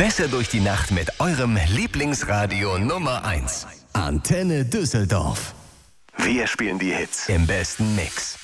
Besser durch die Nacht mit eurem Lieblingsradio Nummer 1. Antenne Düsseldorf. Wir spielen die Hits im besten Mix.